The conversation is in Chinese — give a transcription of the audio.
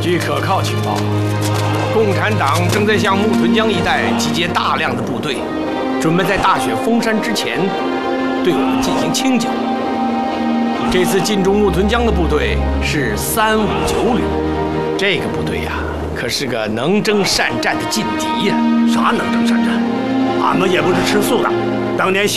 据可靠情报，共产党正在向木屯江一带集结大量的部队，准备在大雪封山之前对我们进行清剿。这次进驻木屯江的部队是359旅，这个部队呀，可是个能征善战的劲敌呀！ 啥能征善战？俺们也不是吃素的，当年。